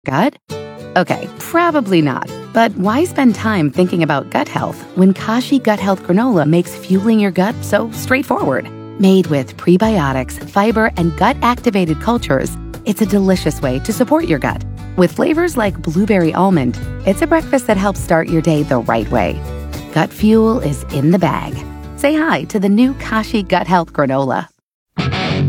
Gut? Okay, probably not. But why spend time thinking about gut health when Kashi Gut Health Granola makes fueling your gut so straightforward? Made with prebiotics, fiber, and gut-activated cultures, it's a delicious way to support your gut. With flavors like blueberry almond, it's a breakfast that helps start your day the right way. Gut fuel is in the bag. Say hi to the new Kashi Gut Health Granola.